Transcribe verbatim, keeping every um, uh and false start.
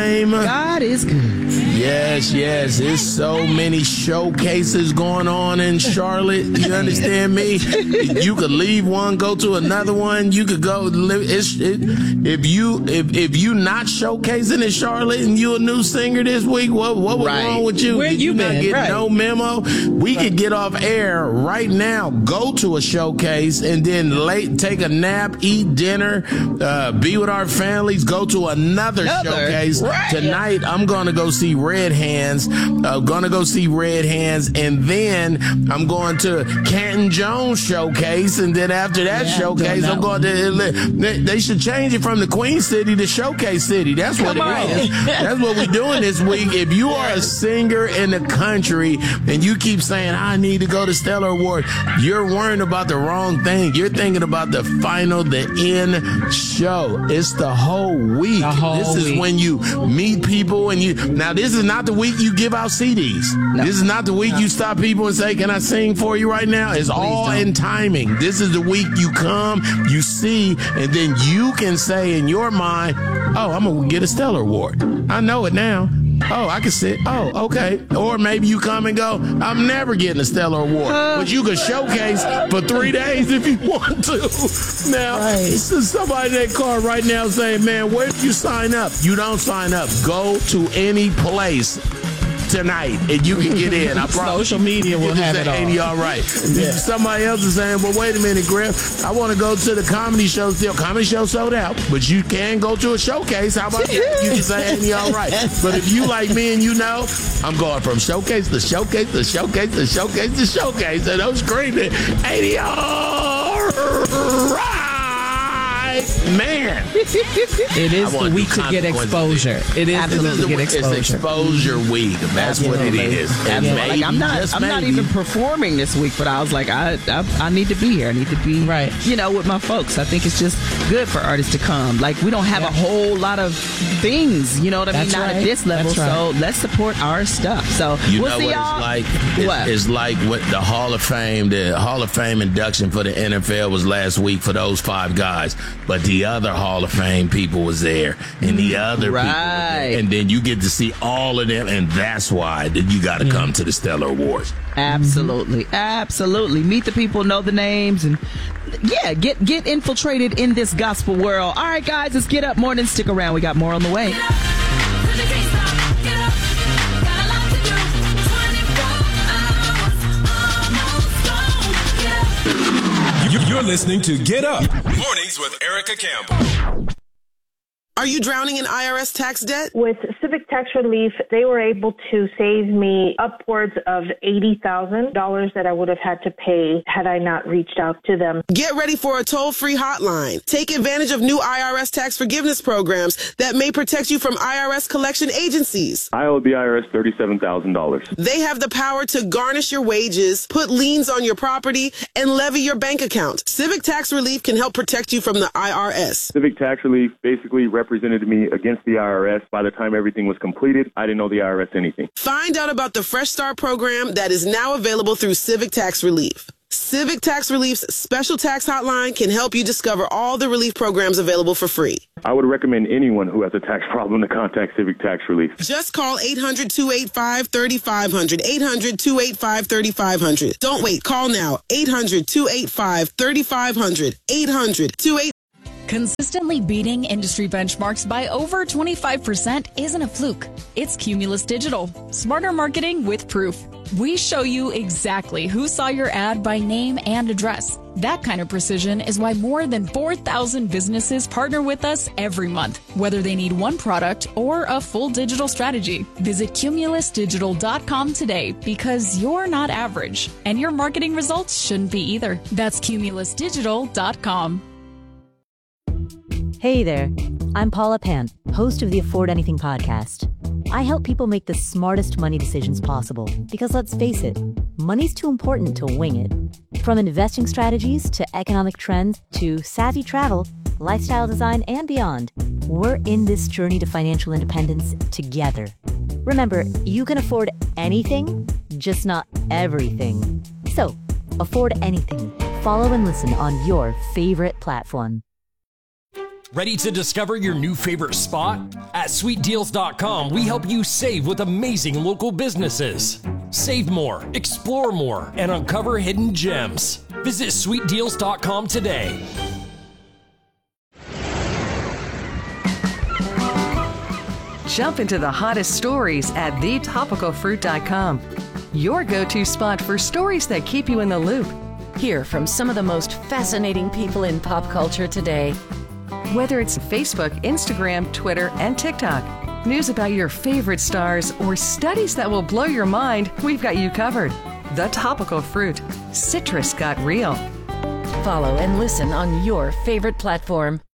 time. God is good. Yes, yes. There's so many showcases going on in Charlotte. You understand me? You could leave one, go to another one. You could go live. It's, it, if you if if you not showcasing in Charlotte and you a new singer this week, what what was Right. wrong with you? Where Did you you not been? get Right. no memo? We could get off air right now. Go to a showcase and then late take a nap, eat dinner, uh, be with our families. Go to another, Another? showcase Right. tonight. I'm gonna go see Red Hands. I'm gonna go see Red Hands, and then I'm going to Canton Jones showcase, and then after that Yeah, showcase, I'm I'm going to. They, they should change it from the Queen City to Showcase City. That's what Come it on. is. That's what we're doing this week. If you are a singer in the country and you keep saying I need to go to Stellar Award, you're worrying about the wrong thing. You're thinking about the final, the end show. It's the whole week. The whole this is week. when you meet people and you. Now this is not the week you give out C Ds. No. This is not the week you stop people and say, "Can I sing for you right now?" It's all don't. in timing. This is the week you come, you see, and then you can say in your mind, "Oh, I'm gonna get a Stellar Award. I know it now. Oh, I can sit. Oh, okay." Or maybe you come and go, "I'm never getting a Stellar Award," but you can showcase for three days if you want to. Now, Right. so somebody in that car right now saying, "Man, where do you sign up?" You don't sign up. Go to any place tonight and you can get in. I promise. Social media will You can have say, it all. "Ain't all right?" Somebody else is saying, "Well, wait a minute, Griff. I want to go to the comedy show still. Comedy show sold out, but you can go to a showcase. How about that?" You can say, "Ain't all right?" But if you like me and you know, I'm going from showcase to showcase to showcase to showcase to showcase, and I'm screaming, "Ain't all right, man?" It is I want the to week do to get consequences. exposure. It is the This week is to the get week- It's exposure. exposure week. That's what it Absolutely. is. And Absolutely. maybe, Like I'm not, just I'm not maybe, even performing this week, but I was like, I, I, I need to be here. I need to be, Right. you know, with my folks. I think it's just good for artists to come. Like we don't have Yeah. a whole lot of things, you know what I mean? That's Not right. at this level. That's right. So let's support our stuff. So You we'll know see what y'all. it's like? It's, What? it's like what the Hall of Fame, the Hall of Fame induction for the N F L was last week for those five guys. But the other Hall of Fame people was there, and the other people were Right. there. And then you get to see all of them, and that's why that you got to come to the Stellar Awards. Absolutely, absolutely. Meet the people, know the names, and yeah, get get infiltrated in this gospel world. All right, guys, let's get up. Morning, stick around. We got more on the way. You- You're listening to Get Up Mornings with Erica Campbell. Are you drowning in I R S tax debt? With Civic Tax Relief, they were able to save me upwards of eighty thousand dollars that I would have had to pay had I not reached out to them. Get ready for a toll-free hotline. Take advantage of new I R S tax forgiveness programs that may protect you from I R S collection agencies. I owe the I R S thirty-seven thousand dollars. They have the power to garnish your wages, put liens on your property, and levy your bank account. Civic Tax Relief can help protect you from the I R S. Civic Tax Relief basically represented me against the I R S. By the time everything was completed, I didn't owe the I R S anything. Find out about the Fresh Start program that is now available through Civic Tax Relief. Civic Tax Relief's special tax hotline can help you discover all the relief programs available for free. I would recommend anyone who has a tax problem to contact Civic Tax Relief. Just call eight hundred, two eight five, three five zero zero, eight hundred, two eight five, three five zero zero. Don't wait. Call now. eight hundred, two eight five, three five zero zero, eight hundred, two eight five. Consistently beating industry benchmarks by over twenty-five percent isn't a fluke. It's Cumulus Digital. Smarter marketing with proof. We show you exactly who saw your ad by name and address. That kind of precision is why more than four thousand businesses partner with us every month, whether they need one product or a full digital strategy. Visit cumulus digital dot com today because you're not average, and your marketing results shouldn't be either. That's cumulus digital dot com. Hey there, I'm Paula Pant, host of the Afford Anything podcast. I help people make the smartest money decisions possible because let's face it, money's too important to wing it. From investing strategies to economic trends to savvy travel, lifestyle design, and beyond, we're in this journey to financial independence together. Remember, you can afford anything, just not everything. So, afford anything. Follow and listen on your favorite platform. Ready to discover your new favorite spot? At sweet deals dot com, we help you save with amazing local businesses. Save more, explore more, and uncover hidden gems. Visit sweet deals dot com today. Jump into the hottest stories at the topical fruit dot com. Your go-to spot for stories that keep you in the loop. Hear from some of the most fascinating people in pop culture today. Whether it's Facebook, Instagram, Twitter, and TikTok, news about your favorite stars, or studies that will blow your mind, we've got you covered. The Topical Fruit. Citrus got real. Follow and listen on your favorite platform.